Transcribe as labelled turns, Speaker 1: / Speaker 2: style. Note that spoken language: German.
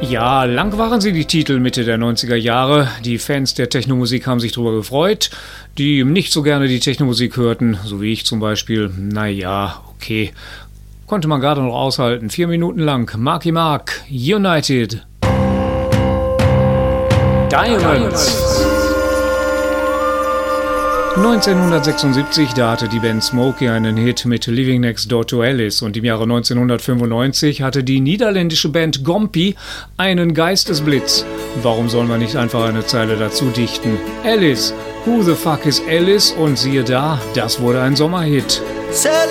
Speaker 1: Ja, lang waren sie die Titel Mitte der 90er Jahre. Die Fans der Technomusik haben sich darüber gefreut. Die nicht so gerne die Technomusik hörten, so wie ich zum Beispiel, naja, okay. Konnte man gerade noch aushalten. 4 Minuten lang. Marky Mark, United. Diamonds. 1976, da hatte die Band Smokey einen Hit mit Living Next Door to Alice und im Jahre 1995 hatte die niederländische Band Gompi einen Geistesblitz. Warum soll man nicht einfach eine Zeile dazu dichten? Alice, who the fuck is Alice? Und siehe da, das wurde ein Sommerhit.
Speaker 2: Sally